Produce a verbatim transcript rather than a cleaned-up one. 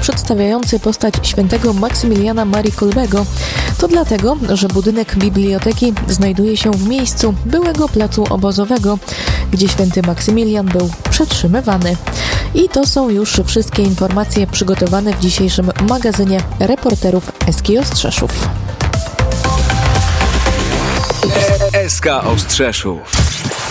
przedstawiający postać świętego Maksymiliana Marii Kolbego. To dlatego, że budynek biblioteki znajduje się w miejscu byłego placu obozowego, gdzie święty Maksymilian był przetrzymywany. I to są już wszystkie informacje przygotowane w dzisiejszym magazynie reporterów S K Ostrzeszów. S K Ostrzeszów.